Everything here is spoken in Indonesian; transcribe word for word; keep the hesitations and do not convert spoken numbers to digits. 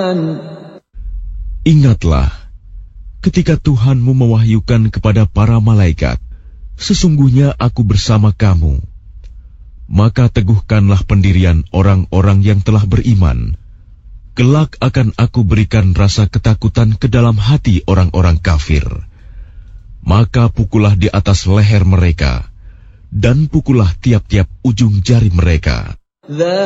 Ingatlah, ketika Tuhanmu mewahyukan kepada para malaikat, sesungguhnya aku bersama kamu. Maka teguhkanlah pendirian orang-orang yang telah beriman. Kelak akan aku berikan rasa ketakutan ke dalam hati orang-orang kafir. Maka pukullah di atas leher mereka, dan pukullah tiap-tiap ujung jari mereka.